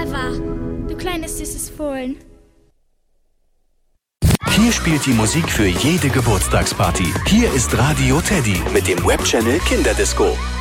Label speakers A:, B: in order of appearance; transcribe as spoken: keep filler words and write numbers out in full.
A: Eva, du kleines süßes Fohlen.
B: Hier spielt die Musik für jede Geburtstagsparty. Hier ist Radio Teddy mit dem Webchannel Kinderdisco.